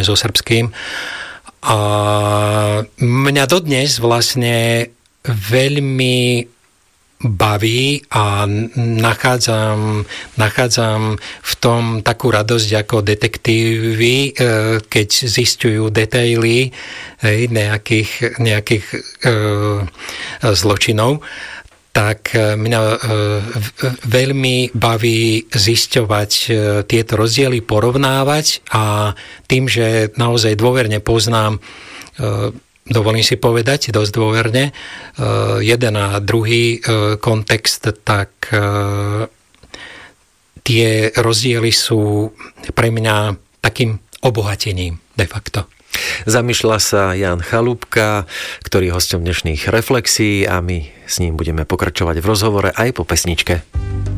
so srbským. A mňa dodnes vlastne veľmi baví a nachádzam v tom takú radosť ako detektívy, keď zisťujú detaily nejakých zločinov, tak mňa veľmi baví zisťovať tieto rozdiely, porovnávať a tým, že naozaj dôverne poznám, dovolím si povedať, dosť dôverne, jeden a druhý kontext, tak tie rozdiely sú pre mňa takým obohatením de facto. Zamýšľa sa Ján Chalúbka, ktorý je hosťom dnešných reflexií a my s ním budeme pokračovať v rozhovore aj po pesničke.